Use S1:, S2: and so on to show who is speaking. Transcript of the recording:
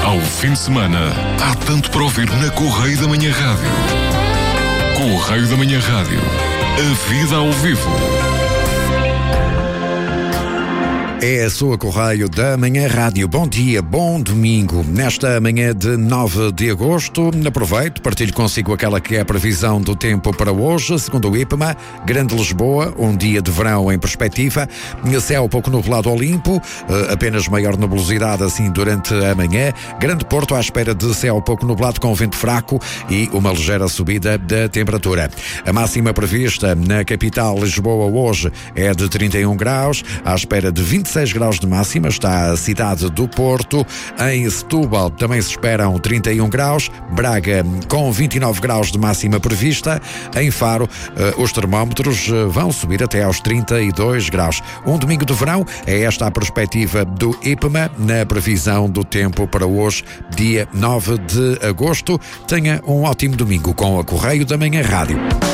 S1: Ao fim de semana, há tanto para ouvir na Correio da Manhã Rádio. Correio da Manhã Rádio. A vida ao vivo.
S2: É a sua Correio da Manhã Rádio. Bom dia, bom domingo. Nesta manhã de 9 de agosto, aproveito, partilho consigo aquela que é a previsão do tempo para hoje, segundo o IPMA. Grande Lisboa, um dia de verão em perspectiva. Céu pouco nublado ao limpo, apenas maior nebulosidade assim durante a manhã. Grande Porto à espera de céu pouco nublado com vento fraco e uma ligeira subida da temperatura. A máxima prevista na capital Lisboa hoje é de 31 graus, à espera de 26 graus de máxima está a cidade do Porto. Em Setúbal também se esperam 31 graus, Braga com 29 graus de máxima prevista. Em Faro, os termómetros vão subir até aos 32 graus. Um domingo de verão, é esta a perspectiva do IPMA na previsão do tempo para hoje, dia 9 de agosto. Tenha um ótimo domingo com a Correio da Manhã Rádio.